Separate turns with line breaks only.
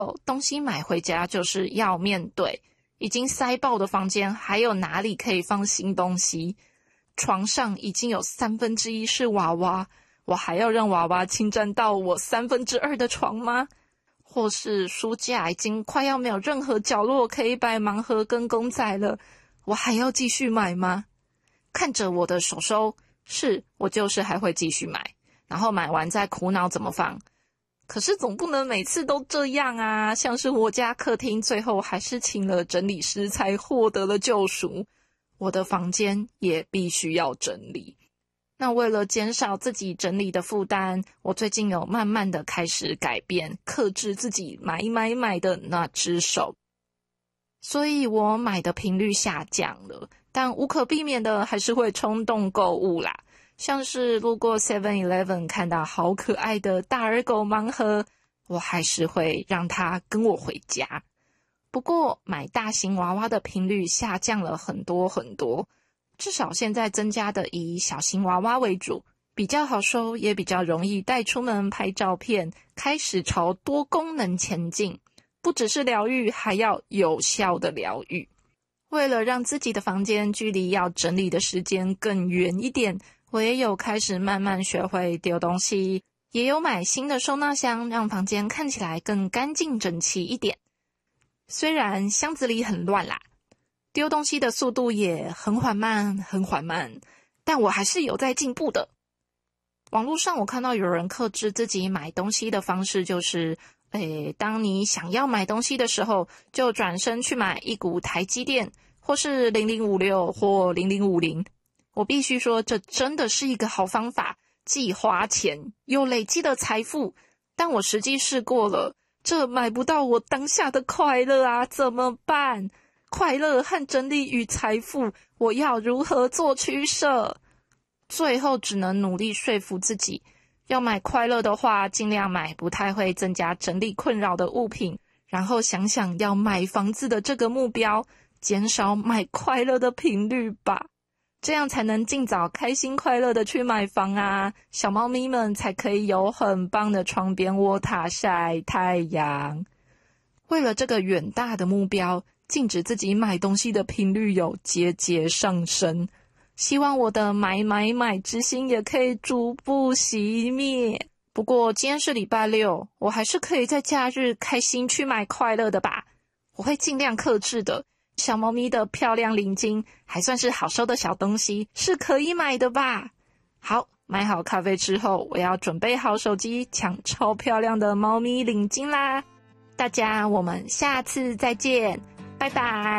东西买回家就是要面对，已经塞爆的房间还有哪里可以放新东西？床上已经有1/3是娃娃，我还要让娃娃侵占到我2/3的床吗？或是书架已经快要没有任何角落可以摆盲盒跟公仔了，我还要继续买吗？看着我的手收，我就是还会继续买，然后买完再苦恼怎么放。可是总不能每次都这样啊，像是我家客厅最后还是请了整理师才获得了救赎，我的房间也必须要整理。那为了减少自己整理的负担，我最近有慢慢的开始改变，克制自己买的那只手。所以我买的频率下降了，但无可避免的还是会冲动购物啦。像是路过 7-Eleven 看到好可爱的大耳狗盲盒，我还是会让它跟我回家。不过买大型娃娃的频率下降了很多很多，至少现在增加的以小型娃娃为主，比较好收，也比较容易带出门拍照片，开始朝多功能前进，不只是疗愈，还要有效的疗愈。为了让自己的房间距离要整理的时间更远一点，我也有开始慢慢学会丢东西，也有买新的收纳箱，让房间看起来更干净整齐一点。虽然箱子里很乱啦，丢东西的速度也很缓慢，但我还是有在进步的。网络上我看到有人克制自己买东西的方式，就是当你想要买东西的时候，就转身去买一股台积电，或是0056或0050。我必须说，这真的是一个好方法，既花钱又累积了财富。但我实际试过了，这买不到我当下的快乐啊，怎么办？快乐和整理与财富，我要如何做取舍？最后只能努力说服自己，要买快乐的话，尽量买不太会增加整理困扰的物品，然后想想要买房子的这个目标，减少买快乐的频率吧。这样才能尽早开心快乐的去买房啊，小猫咪们才可以有很棒的窗边窝塔晒太阳。为了这个远大的目标，禁止自己买东西的频率有节节上升，希望我的买之心也可以逐步熄灭。不过今天是礼拜六，我还是可以在假日开心去买快乐的吧，我会尽量克制的。小猫咪的漂亮领巾还算是好收的小东西，是可以买的吧。好，买好咖啡之后，我要准备好手机抢超漂亮的猫咪领巾啦。大家我们下次再见，拜拜。